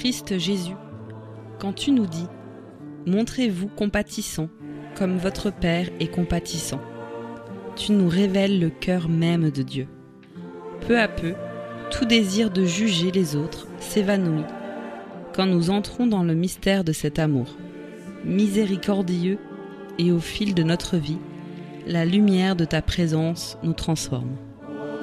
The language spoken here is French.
Christ Jésus, quand tu nous dis « Montrez-vous compatissants, comme votre Père est compatissant », tu nous révèles le cœur même de Dieu. Peu à peu, tout désir de juger les autres s'évanouit quand nous entrons dans le mystère de cet amour. Miséricordieux, et au fil de notre vie, la lumière de ta présence nous transforme.